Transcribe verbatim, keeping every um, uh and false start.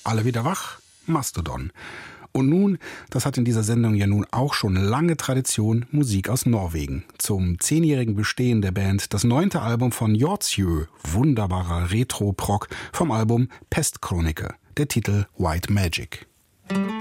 Alle wieder wach? Mastodon. Und nun, das hat in dieser Sendung ja nun auch schon lange Tradition, Musik aus Norwegen. Zum zehnjährigen Bestehen der Band das neunte Album von Hjortsjö, wunderbarer Retro-Prog vom Album Pestkroniker, der Titel White Magic.